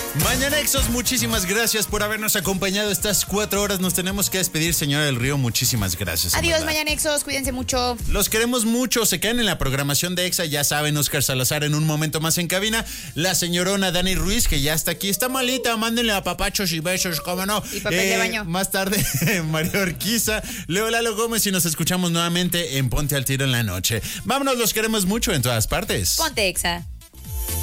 Mañanexos, muchísimas gracias por habernos acompañado estas 4 horas. Nos tenemos que despedir, señora del Río. Muchísimas gracias. Adiós, Mañanexos. Cuídense mucho. Los queremos mucho. Se quedan en la programación de EXA. Ya saben, Oscar Salazar en un momento más en cabina. La señorona Dani Ruiz, que ya está aquí. Está malita. Mándenle a papachos y besos, cómo no. Y papel de baño. Más tarde, María Orquiza, Leo Lalo Gómez y nos escuchamos nuevamente en Ponte al Tiro en la Noche. Vámonos, los queremos mucho en todas partes. Ponte EXA.